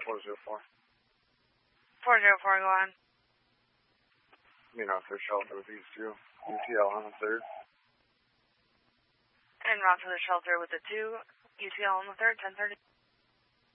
404. 404, go on. Mean Officer Shelter with these two. UTL on the 3rd. And route to the shelter with the 2, UTL on the 3rd, 1030.